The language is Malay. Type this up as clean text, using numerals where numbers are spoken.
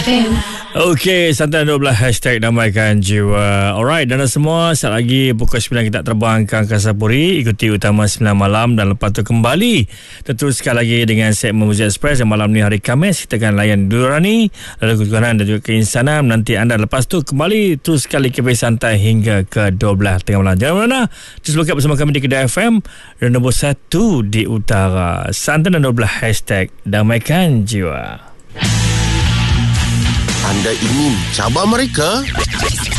FM. Okey, Santai 12 hashtag damaikan jiwa. Alright, dan semua, saat lagi pukul 9 kita terbang ke Angkasa Puri, ikuti Utama 9 malam dan lepas tu kembali teruskan lagi dengan segmen Muzik Express yang malam ni hari Khamis kita akan layan Durani, lalu ketuhanan dan juga keinsanan. Nanti anda lepas tu kembali teruskan KP Santai hingga ke 12 tengah malam. Jangan mana, terus look up bersama kami di Kedah FM dan nombor 1 di Utara. Santai dan 12 hashtag damaikan jiwa. Anda ingin cabar mereka?